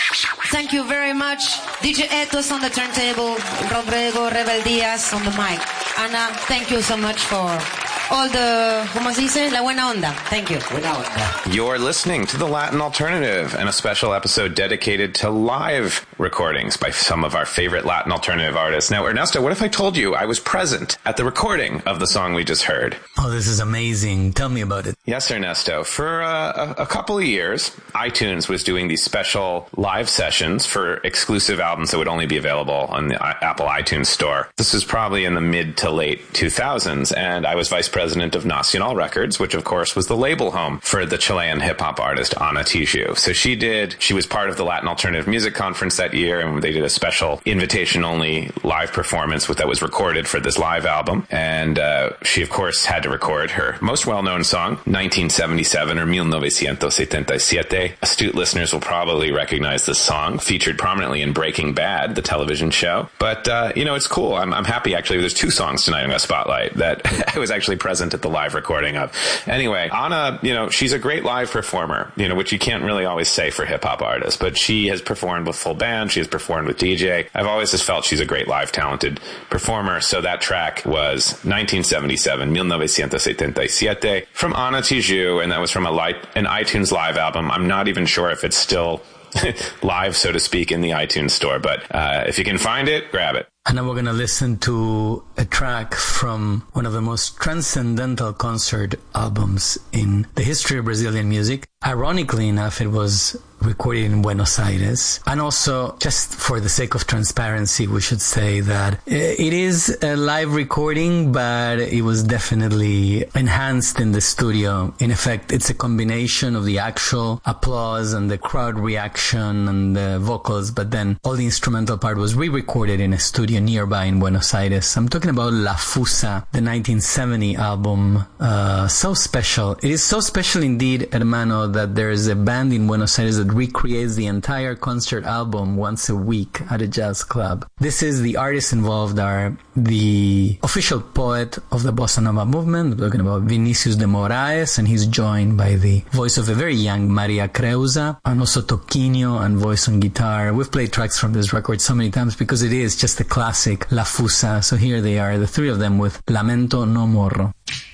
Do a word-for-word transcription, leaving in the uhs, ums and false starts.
Thank you very much. D J Etos on the turntable, Rodrigo Rebel Diaz on the mic. Ana, thank you so much for all the, ¿cómo se dice? La buena onda. Thank you. Buena onda. You're listening to The Latin Alternative and a special episode dedicated to live recordings by some of our favorite Latin alternative artists. Now, Ernesto, what if I told you I was present at the recording of the song we just heard? Oh, this is amazing. Tell me about it. Yes, Ernesto. For uh, a, a couple of years, iTunes was doing these special live sessions for exclusive albums that would only be available on the Apple iTunes store. This was probably in the mid to late two thousands, and I was vice president of Nacional Records, which of course was the label home for the Chilean hip-hop artist Ana Tijoux. So she did, she was part of the Latin Alternative Music Conference that year, and they did a special invitation-only live performance with, that was recorded for this live album. And uh, she, of course, had to record her most well-known song, nineteen seventy-seven or mil novecientos setenta y siete. Astute listeners will probably recognize this song, featured prominently in Breaking Bad, the television show. But, uh, you know, it's cool. I'm, I'm happy, actually. There's two songs tonight I'm going to spotlight that I was actually present at the live recording of. Anyway, Ana, you know, she's a great live performer, you know, which you can't really always say for hip-hop artists, but she has performed with full band. She has performed with D J. I've always just felt she's a great live, talented performer. So that track was nineteen seventy-seven, mil novecientos setenta y siete, from Ana Tijoux, and that was from a light, an iTunes live album. I'm not even sure if it's still live, so to speak, in the iTunes store, but uh, if you can find it, grab it. And now we're going to listen to a track from one of the most transcendental concert albums in the history of Brazilian music. Ironically enough, it was recorded in Buenos Aires. And also, just for the sake of transparency, we should say that it is a live recording, but it was definitely enhanced in the studio. In effect, it's a combination of the actual applause and the crowd reaction and the vocals, but then all the instrumental part was re-recorded in a studio nearby in Buenos Aires. I'm talking about La Fusa, the nineteen seventy album. Uh, so special. It is so special indeed, Hermano, that there is a band in Buenos Aires that recreates the entire concert album once a week at a jazz club. This is, the artists involved are the official poet of the Bossa Nova movement. We're talking about Vinicius de Moraes, and he's joined by the voice of a very young Maria Creuza, and also Toquinho and voice on guitar. We've played tracks from this record so many times because it is just a classic, La Fusa. So here they are, the three of them with Lamento No Morro.